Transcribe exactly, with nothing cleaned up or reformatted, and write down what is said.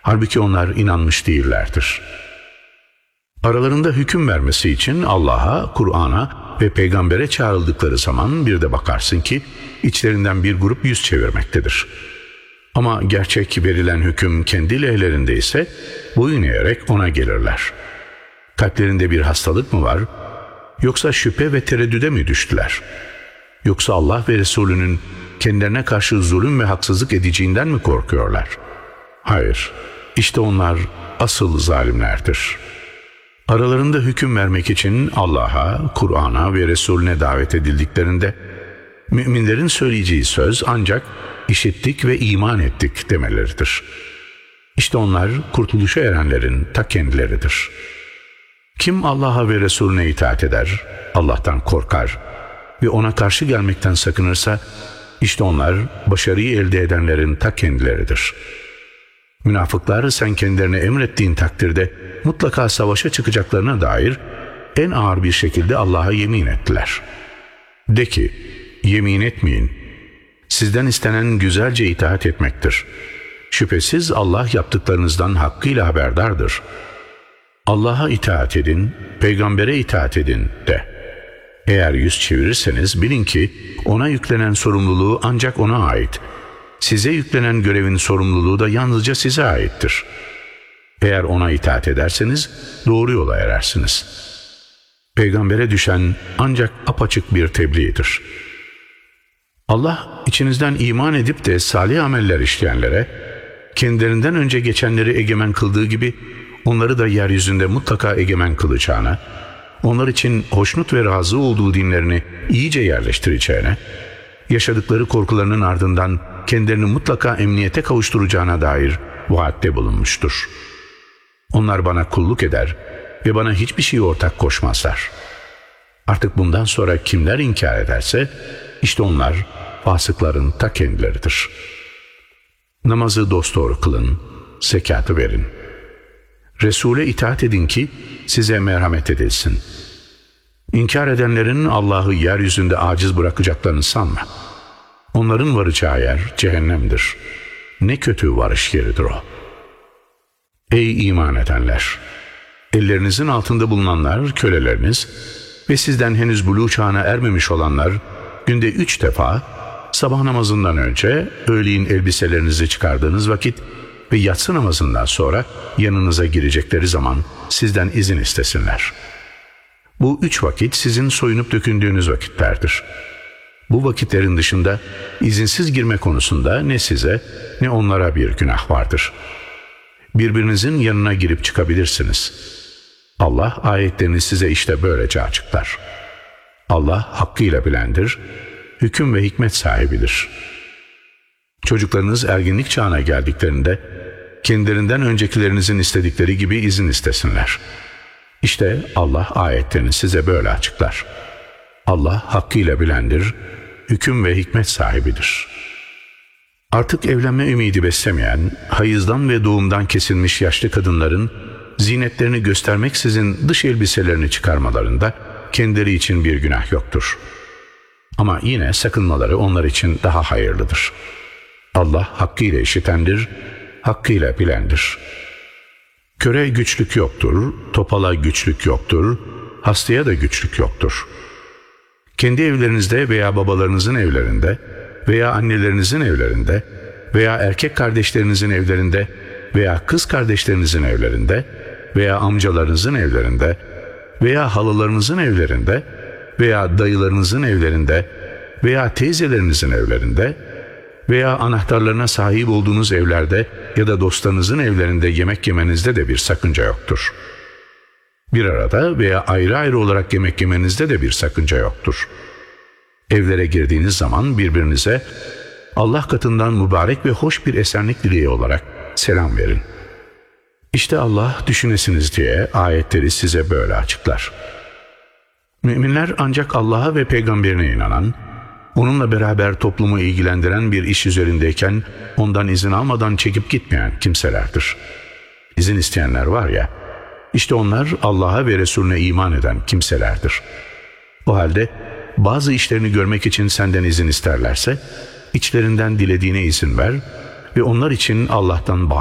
Halbuki onlar inanmış değillerdir. Aralarında hüküm vermesi için Allah'a, Kur'an'a ve peygambere çağrıldıkları zaman bir de bakarsın ki içlerinden bir grup yüz çevirmektedir. Ama gerçek verilen hüküm kendi lehlerinde ise boyun eğerek ona gelirler. Kalplerinde bir hastalık mı var? Yoksa şüphe ve tereddüde mi düştüler? Yoksa Allah ve Resulünün kendilerine karşı zulüm ve haksızlık edeceğinden mi korkuyorlar? Hayır, işte onlar asıl zalimlerdir. Aralarında hüküm vermek için Allah'a, Kur'an'a ve Resulüne davet edildiklerinde müminlerin söyleyeceği söz ancak işittik ve iman ettik demeleridir. İşte onlar kurtuluşa erenlerin ta kendileridir. Kim Allah'a ve Resulüne itaat eder, Allah'tan korkar ve ona karşı gelmekten sakınırsa, işte onlar başarıyı elde edenlerin ta kendileridir. Münafıklar sen kendilerine emrettiğin takdirde mutlaka savaşa çıkacaklarına dair en ağır bir şekilde Allah'a yemin ettiler. De ki, yemin etmeyin. Sizden istenen güzelce itaat etmektir. Şüphesiz Allah yaptıklarınızdan hakkıyla haberdardır. Allah'a itaat edin, peygambere itaat edin de. Eğer yüz çevirirseniz bilin ki ona yüklenen sorumluluğu ancak ona ait. Size yüklenen görevin sorumluluğu da yalnızca size aittir. Eğer ona itaat ederseniz doğru yola erersiniz. Peygambere düşen ancak apaçık bir tebliğdir. Allah içinizden iman edip de salih ameller işleyenlere, kendilerinden önce geçenleri egemen kıldığı gibi onları da yeryüzünde mutlaka egemen kılacağına, onlar için hoşnut ve razı olduğu dinlerini iyice yerleştireceğine, yaşadıkları korkularının ardından kendilerini mutlaka emniyete kavuşturacağına dair vaatte bulunmuştur. Onlar bana kulluk eder ve bana hiçbir şey ortak koşmazlar. Artık bundan sonra kimler inkar ederse, işte onlar fasıkların ta kendileridir. Namazı dosdoğru kılın, zekatı verin. Resul'e itaat edin ki size merhamet edilsin. İnkar edenlerin Allah'ı yeryüzünde aciz bırakacaklarını sanma. Onların varacağı yer cehennemdir. Ne kötü varış yeridir o. Ey iman edenler! Ellerinizin altında bulunanlar köleleriniz ve sizden henüz buluğ çağına ermemiş olanlar günde üç defa sabah namazından önce öğleyin elbiselerinizi çıkardığınız vakit ve yatsı namazından sonra yanınıza girecekleri zaman sizden izin istesinler. Bu üç vakit sizin soyunup dökündüğünüz vakitlerdir. Bu vakitlerin dışında izinsiz girme konusunda ne size ne onlara bir günah vardır. Birbirinizin yanına girip çıkabilirsiniz. Allah ayetlerini size işte böylece açıklar. Allah hakkıyla bilendir, hüküm ve hikmet sahibidir. Çocuklarınız erginlik çağına geldiklerinde kendilerinden öncekilerinizin istedikleri gibi izin istesinler. İşte Allah ayetlerini size böyle açıklar. Allah hakkıyla bilendir, hüküm ve hikmet sahibidir. Artık evlenme ümidi beslemeyen, hayızdan ve doğumdan kesilmiş yaşlı kadınların zinetlerini göstermeksizin dış elbiselerini çıkarmalarında kendileri için bir günah yoktur. Ama yine sakınmaları onlar için daha hayırlıdır. Allah hakkıyla işitendir, hakkıyla bilendir. Köre güçlük yoktur, topala güçlük yoktur, hastaya da güçlük yoktur. Kendi evlerinizde veya babalarınızın evlerinde veya annelerinizin evlerinde veya erkek kardeşlerinizin evlerinde veya kız kardeşlerinizin evlerinde veya amcalarınızın evlerinde veya halalarınızın evlerinde veya dayılarınızın evlerinde veya teyzelerinizin evlerinde veya anahtarlarına sahip olduğunuz evlerde ya da dostlarınızın evlerinde yemek yemenizde de bir sakınca yoktur. Bir arada veya ayrı ayrı olarak yemek yemenizde de bir sakınca yoktur. Evlere girdiğiniz zaman birbirinize Allah katından mübarek ve hoş bir esenlik dileği olarak selam verin. İşte Allah düşünesiniz diye ayetleri size böyle açıklar. Müminler ancak Allah'a ve peygamberine inanan, onunla beraber toplumu ilgilendiren bir iş üzerindeyken ondan izin almadan çekip gitmeyen kimselerdir. İzin isteyenler var ya, işte onlar Allah'a ve Resulüne iman eden kimselerdir. O halde bazı işlerini görmek için senden izin isterlerse, içlerinden dilediğine izin ver ve onlar için Allah'tan bağlı.